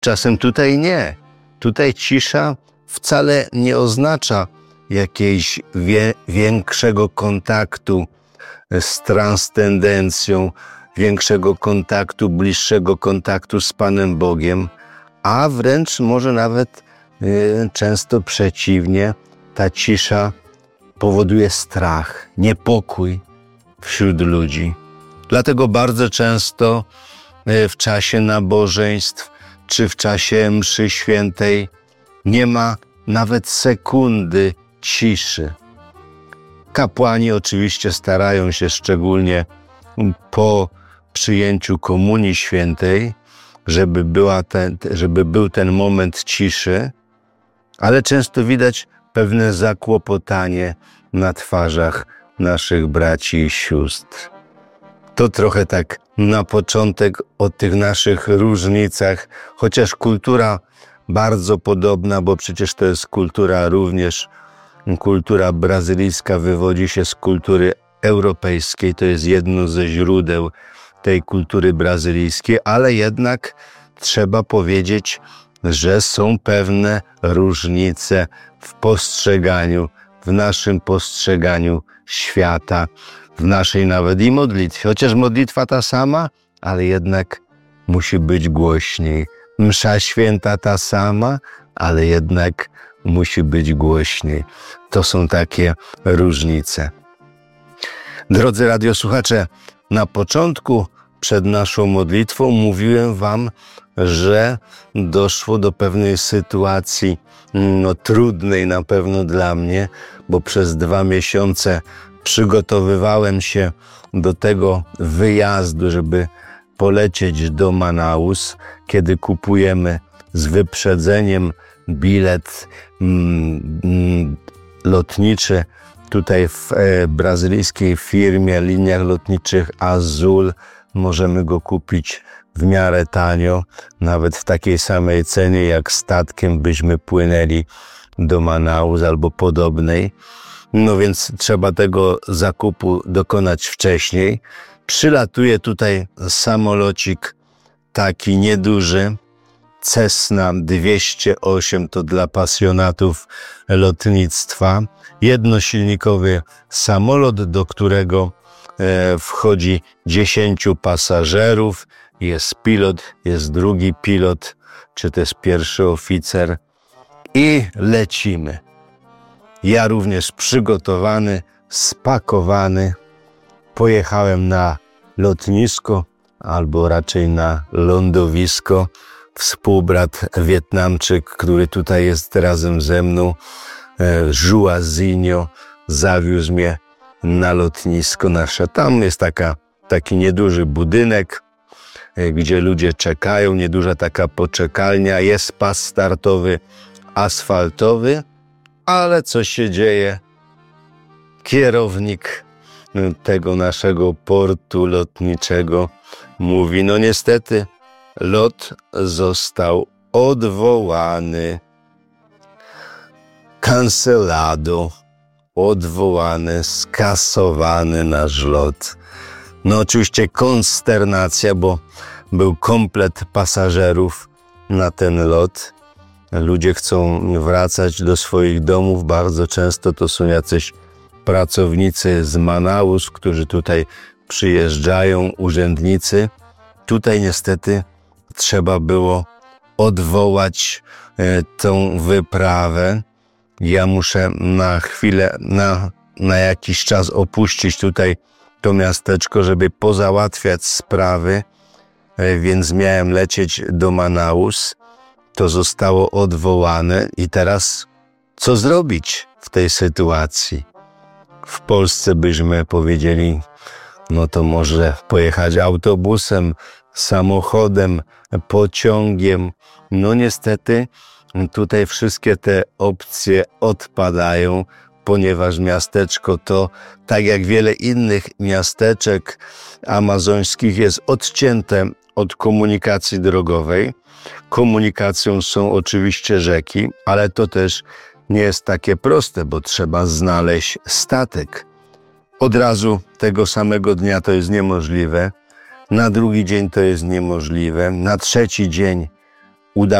Czasem tutaj nie. Tutaj cisza wcale nie oznacza jakiegoś większego kontaktu z transcendencją, większego kontaktu, bliższego kontaktu z Panem Bogiem, a wręcz może nawet często przeciwnie, ta cisza powoduje strach, niepokój wśród ludzi. Dlatego bardzo często w czasie nabożeństw czy w czasie mszy świętej nie ma nawet sekundy ciszy. Kapłani oczywiście starają się szczególnie po przyjęciu Komunii Świętej, żeby był ten moment ciszy, ale często widać pewne zakłopotanie na twarzach naszych braci i sióstr. To trochę tak na początek o tych naszych różnicach, chociaż kultura bardzo podobna, bo przecież to jest kultura brazylijska wywodzi się z kultury europejskiej, to jest jedno ze źródeł tej kultury brazylijskiej, ale jednak trzeba powiedzieć, że są pewne różnice w naszym postrzeganiu świata, w naszej nawet i modlitwie. Chociaż modlitwa ta sama, ale jednak musi być głośniej. Msza święta ta sama, ale jednak musi być głośniej. To są takie różnice. Drodzy radiosłuchacze, na początku przed naszą modlitwą mówiłem wam, że doszło do pewnej sytuacji, trudnej na pewno dla mnie, bo przez 2 miesiące przygotowywałem się do tego wyjazdu, żeby polecieć do Manaus, kiedy kupujemy z wyprzedzeniem bilet lotniczy. Tutaj w brazylijskiej firmie liniach lotniczych Azul możemy go kupić w miarę tanio, nawet w takiej samej cenie jak statkiem byśmy płynęli do Manaus albo podobnej. No więc trzeba tego zakupu dokonać wcześniej. Przylatuje tutaj samolocik taki nieduży, Cessna 208, to dla pasjonatów lotnictwa. Jednosilnikowy samolot, do którego wchodzi 10 pasażerów. Jest pilot, jest drugi pilot, czy też pierwszy oficer i lecimy. Ja również przygotowany, spakowany, pojechałem na lotnisko, albo raczej na lądowisko. Współbrat Wietnamczyk, który tutaj jest razem ze mną, Juazinho, zawiózł mnie na lotnisko nasze. Tam jest taki nieduży budynek, gdzie ludzie czekają, nieduża taka poczekalnia, jest pas startowy asfaltowy, ale co się dzieje? Kierownik tego naszego portu lotniczego mówi, no niestety lot został odwołany, cancelado, odwołany, skasowany nasz lot. No oczywiście konsternacja, bo był komplet pasażerów na ten lot. Ludzie chcą wracać do swoich domów. Bardzo często to są jacyś pracownicy z Manaus, którzy tutaj przyjeżdżają, urzędnicy. Tutaj niestety trzeba było odwołać tą wyprawę. Ja muszę na chwilę, na jakiś czas opuścić tutaj to miasteczko, żeby pozałatwiać sprawy, więc miałem lecieć do Manaus. To zostało odwołane i teraz co zrobić w tej sytuacji? W Polsce byśmy powiedzieli, no to może pojechać autobusem, samochodem, pociągiem. No niestety tutaj wszystkie te opcje odpadają, ponieważ miasteczko to, tak jak wiele innych miasteczek amazońskich, jest odcięte od komunikacji drogowej. Komunikacją są oczywiście rzeki, ale to też nie jest takie proste, bo trzeba znaleźć statek. Od razu tego samego dnia to jest niemożliwe, na drugi dzień to jest niemożliwe, na trzeci dzień uda